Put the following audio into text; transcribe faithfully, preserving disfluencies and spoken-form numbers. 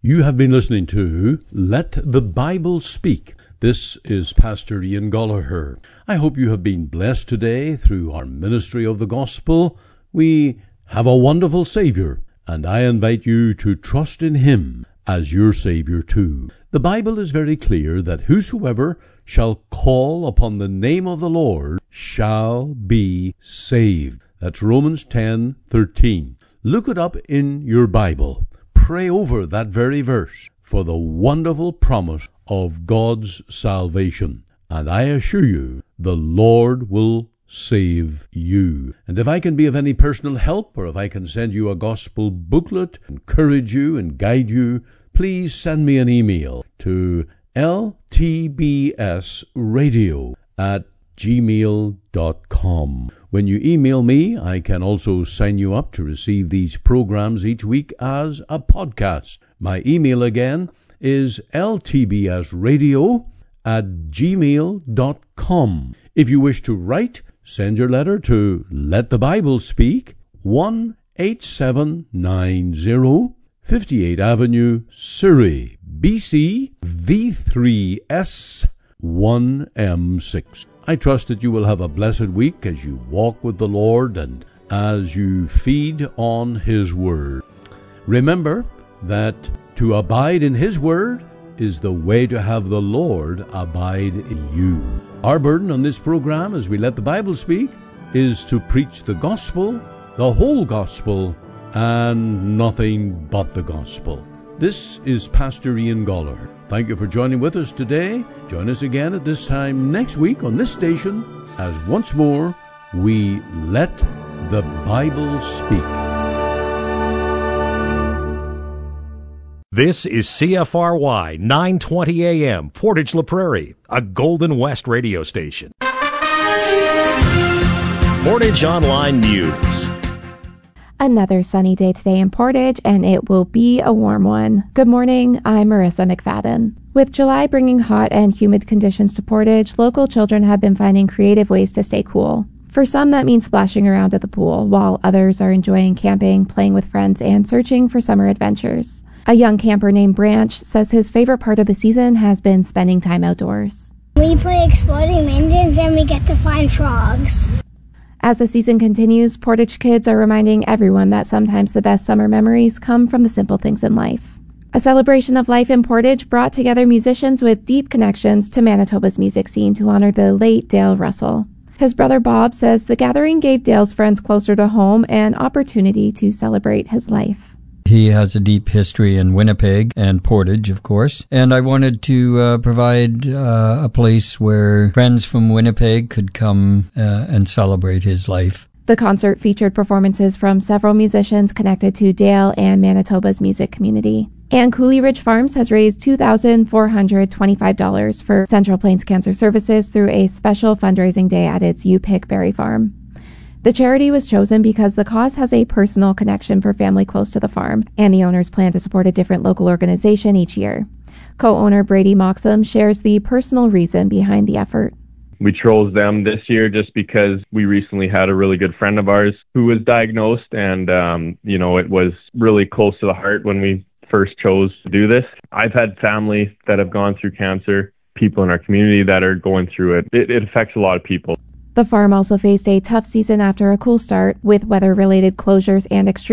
You have been listening to Let the Bible Speak. This is Pastor Ian Gollaher. I hope you have been blessed today through our ministry of the gospel. We have a wonderful Savior, and I invite you to trust in Him as your Savior too. The Bible is very clear that whosoever shall call upon the name of the Lord shall be saved. That's Romans ten thirteen. Look it up in your Bible. Pray over that very verse for the wonderful promise of God's salvation. And I assure you, the Lord will save you. And if I can be of any personal help, or if I can send you a gospel booklet, encourage you and guide you, please send me an email to l t b s radio at gmail dot com. When you email me, I can also sign you up to receive these programs each week as a podcast. My email again is l t b s radio at gmail dot com. If you wish to write, send your letter to Let the Bible Speak, one eight seven nine zero, fifty-eighth Avenue, Surrey, B C, V three S one M six. I trust that you will have a blessed week as you walk with the Lord and as you feed on His Word. Remember that to abide in His Word is the way to have the Lord abide in you. Our burden on this program, as we let the Bible speak, is to preach the gospel, the whole gospel, and nothing but the gospel. This is Pastor Ian Gollaher. Thank you for joining with us today. Join us again at this time next week on this station as once more we let the Bible speak. This is C F R Y nine twenty A M, Portage La Prairie, a Golden West radio station. Portage Online News. Another sunny day today in Portage, and it will be a warm one. Good morning, I'm Marissa McFadden. With July bringing hot and humid conditions to Portage, local children have been finding creative ways to stay cool. For some, that means splashing around at the pool, while others are enjoying camping, playing with friends, and searching for summer adventures. A young camper named Branch says his favorite part of the season has been spending time outdoors. We play exploding minions and we get to find frogs. As the season continues, Portage kids are reminding everyone that sometimes the best summer memories come from the simple things in life. A celebration of life in Portage brought together musicians with deep connections to Manitoba's music scene to honor the late Dale Russell. His brother Bob says the gathering gave Dale's friends closer to home and opportunity to celebrate his life. He has a deep history in Winnipeg and Portage, of course, and I wanted to uh, provide uh, a place where friends from Winnipeg could come uh, and celebrate his life. The concert featured performances from several musicians connected to Dale and Manitoba's music community. And Coulee Ridge Farms has raised two thousand four hundred twenty-five dollars for Central Plains Cancer Services through a special fundraising day at its U-Pick Berry Farm. The charity was chosen because the cause has a personal connection for family close to the farm, and the owners plan to support a different local organization each year. Co-owner Brady Moxham shares the personal reason behind the effort. We chose them this year just because we recently had a really good friend of ours who was diagnosed, and, um, you know, it was really close to the heart when we first chose to do this. I've had family that have gone through cancer, people in our community that are going through it. It, it affects a lot of people. The farm also faced a tough season after a cool start, with weather-related closures and extreme